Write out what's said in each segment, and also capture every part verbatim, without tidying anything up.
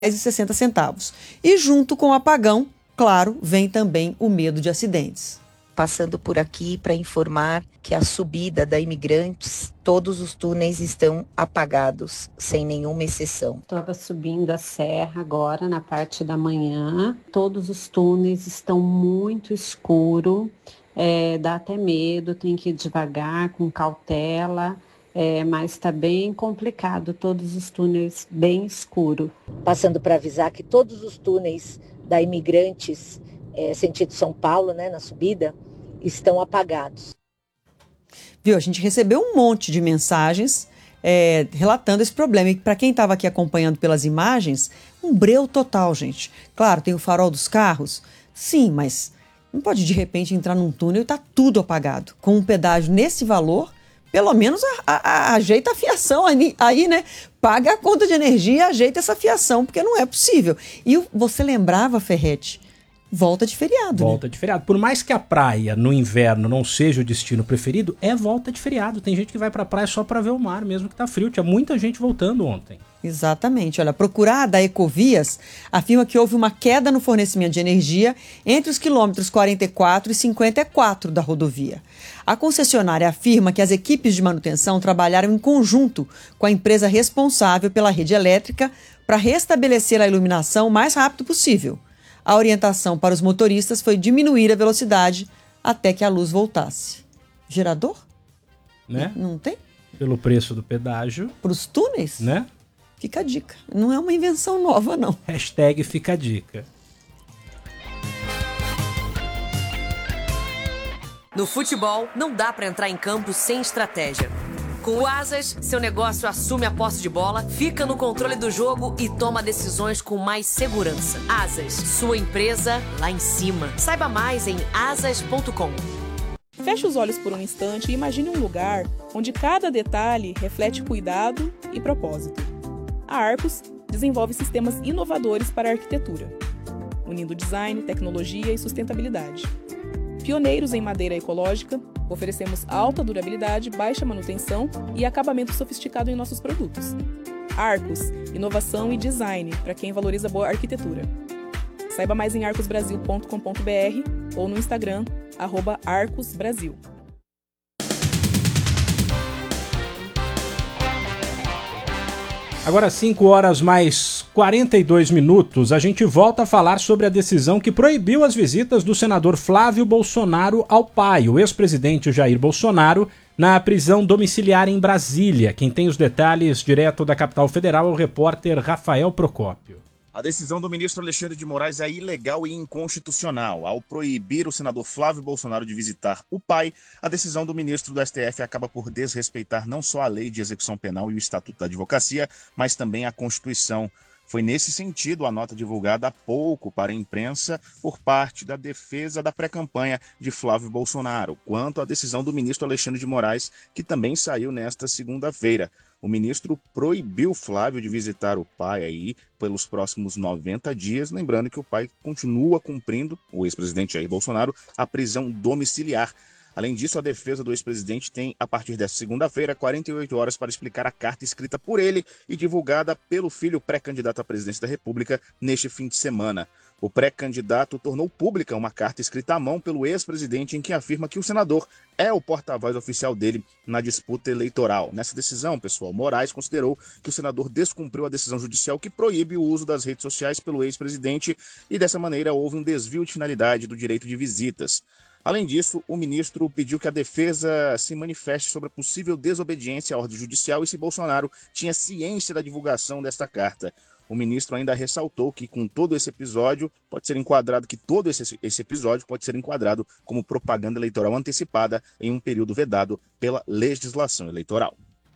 e sessenta centavos. E junto com o apagão, claro, vem também o medo de acidentes. Passando por aqui para informar que a subida da Imigrantes, todos os túneis estão apagados, sem nenhuma exceção. Estava subindo a serra agora, na parte da manhã. Todos os túneis estão muito escuros, é, dá até medo, tem que ir devagar, com cautela. É, mas está bem complicado, todos os túneis bem escuros. Passando para avisar que todos os túneis da Imigrantes, é, sentido São Paulo, né, na subida, estão apagados. Viu, a gente recebeu um monte de mensagens é, relatando esse problema. E para quem estava aqui acompanhando pelas imagens, um breu total, gente. Claro, tem o farol dos carros, sim, mas não pode de repente entrar num túnel e tá tudo apagado. Com um pedágio nesse valor, pelo menos a, a, a, ajeita a fiação aí, aí, né? Paga a conta de energia e ajeita essa fiação, porque não é possível. E você lembrava, Ferretti, volta de feriado, Volta né? de feriado. Por mais que a praia no inverno não seja o destino preferido, é volta de feriado. Tem gente que vai pra praia só pra ver o mar, mesmo que tá frio. Tinha muita gente voltando ontem. Exatamente. Olha, procurada a Ecovias afirma que houve uma queda no fornecimento de energia entre os quilômetros quarenta e quatro e cinquenta e quatro da rodovia. A concessionária afirma que as equipes de manutenção trabalharam em conjunto com a empresa responsável pela rede elétrica para restabelecer a iluminação o mais rápido possível. A orientação para os motoristas foi diminuir a velocidade até que a luz voltasse. Gerador? Né? Não tem? Pelo preço do pedágio. Para os túneis? Né? Fica a dica. Não é uma invenção nova, não. Hashtag fica a dica. No futebol, não dá para entrar em campo sem estratégia. Com o Asas, seu negócio assume a posse de bola, fica no controle do jogo e toma decisões com mais segurança. Asas, sua empresa lá em cima. Saiba mais em asas ponto com. Feche os olhos por um instante e imagine um lugar onde cada detalhe reflete cuidado e propósito. A Arcos desenvolve sistemas inovadores para a arquitetura, unindo design, tecnologia e sustentabilidade. Pioneiros em madeira ecológica, oferecemos alta durabilidade, baixa manutenção e acabamento sofisticado em nossos produtos. Arcos, inovação e design para quem valoriza boa arquitetura. Saiba mais em arcos brasil ponto com ponto b r ou no Instagram, arroba arcosbrasil. Agora, cinco horas mais quarenta e dois minutos, a gente volta a falar sobre a decisão que proibiu as visitas do senador Flávio Bolsonaro ao pai, o ex-presidente Jair Bolsonaro, na prisão domiciliar em Brasília. Quem tem os detalhes direto da capital federal é o repórter Rafael Procópio. A decisão do ministro Alexandre de Moraes é ilegal e inconstitucional. Ao proibir o senador Flávio Bolsonaro de visitar o pai, a decisão do ministro do S T F acaba por desrespeitar não só a lei de execução penal e o Estatuto da Advocacia, mas também a Constituição. Foi nesse sentido a nota divulgada há pouco para a imprensa por parte da defesa da pré-campanha de Flávio Bolsonaro, quanto à decisão do ministro Alexandre de Moraes, que também saiu nesta segunda-feira. O ministro proibiu Flávio de visitar o pai aí pelos próximos noventa dias, lembrando que o pai continua cumprindo, o ex-presidente Jair Bolsonaro, a prisão domiciliar. Além disso, a defesa do ex-presidente tem, a partir desta segunda-feira, quarenta e oito horas para explicar a carta escrita por ele e divulgada pelo filho pré-candidato à presidência da República neste fim de semana. O pré-candidato tornou pública uma carta escrita à mão pelo ex-presidente em que afirma que o senador é o porta-voz oficial dele na disputa eleitoral. Nessa decisão, pessoal, Moraes considerou que o senador descumpriu a decisão judicial que proíbe o uso das redes sociais pelo ex-presidente e, dessa maneira, houve um desvio de finalidade do direito de visitas. Além disso, o ministro pediu que a defesa se manifeste sobre a possível desobediência à ordem judicial e se Bolsonaro tinha ciência da divulgação desta carta. O ministro ainda ressaltou que com todo esse episódio pode ser enquadrado, que todo esse, esse episódio pode ser enquadrado como propaganda eleitoral antecipada em um período vedado pela legislação eleitoral.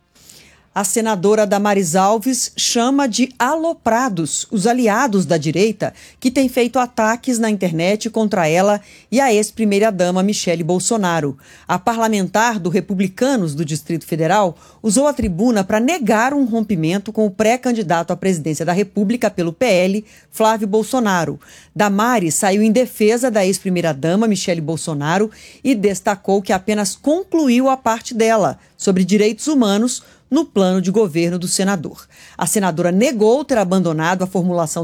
A senadora Damares Alves chama de aloprados os aliados da direita que têm feito ataques na internet contra ela e a ex-primeira-dama Michele Bolsonaro. A parlamentar do Republicanos do Distrito Federal usou a tribuna para negar um rompimento com o pré-candidato à presidência da República pelo P L, Flávio Bolsonaro. Damares saiu em defesa da ex-primeira-dama Michele Bolsonaro e destacou que apenas concluiu a parte dela sobre direitos humanos no plano de governo do senador. A senadora negou ter abandonado a formulação